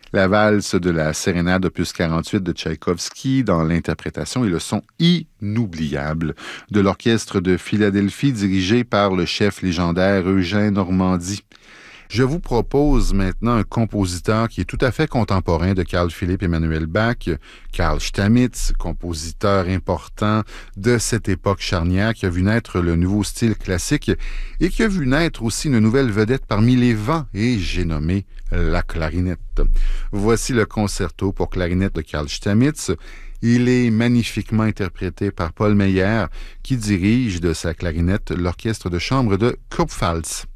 La valse de la sérénade opus 48 de Tchaïkovski dans l'interprétation et le son inoubliable de l'orchestre de Philadelphie dirigé par le chef légendaire Eugène Normandie. Je vous propose maintenant un compositeur qui est tout à fait contemporain de Carl Philipp Emanuel Bach, Carl Stamitz, compositeur important de cette époque charnière qui a vu naître le nouveau style classique et qui a vu naître aussi une nouvelle vedette parmi les vents, et j'ai nommé la clarinette. Voici le concerto pour clarinette de Carl Stamitz. Il est magnifiquement interprété par Paul Meyer, qui dirige de sa clarinette l'orchestre de chambre de Kurpfalz.